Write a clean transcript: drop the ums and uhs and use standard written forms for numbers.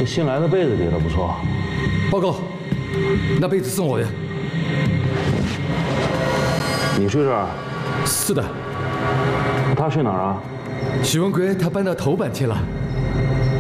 这新来的被子叠得不错。 报告，那被子送我的。 你睡这儿？ 是的。 他睡哪儿啊？ 许文贵他搬到头版去了。